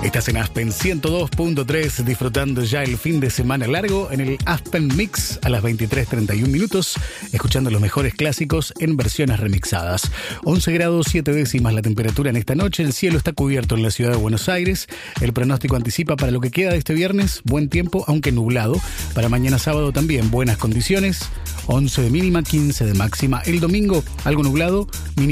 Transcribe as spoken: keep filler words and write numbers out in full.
Estás en Aspen ciento dos punto tres, disfrutando ya el fin de semana largo en el Aspen Mix a las veintitrés treinta y uno minutos, escuchando los mejores clásicos en versiones remixadas. once grados siete décimas la temperatura en esta noche, el cielo está cubierto en la ciudad de Buenos Aires. El pronóstico anticipa para lo que queda de este viernes buen tiempo, aunque nublado. Para mañana sábado también buenas condiciones, once de mínima, quince de máxima. El domingo algo nublado, mínima